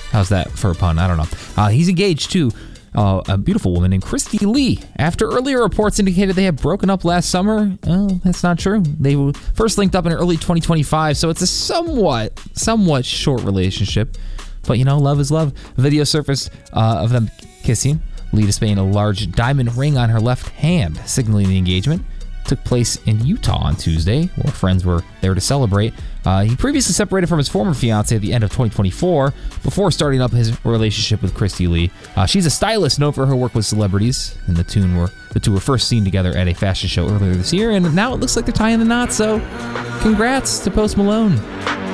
How's that for a pun? I don't know. He's engaged to a beautiful woman named Christy Lee. After earlier reports indicated they had broken up last summer, that's not true. They were first linked up in early 2025, so it's a somewhat short relationship. But, love is love. A video surfaced of them kissing, Lee displaying a large diamond ring on her left hand, signaling the engagement. Took place in Utah on Tuesday, where friends were there to celebrate. He previously separated from his former fiancée at the end of 2024 before starting up his relationship with Christy Lee. She's a stylist known for her work with celebrities, and the two were first seen together at a fashion show earlier this year, and now it looks like they're tying the knot, so congrats to Post Malone.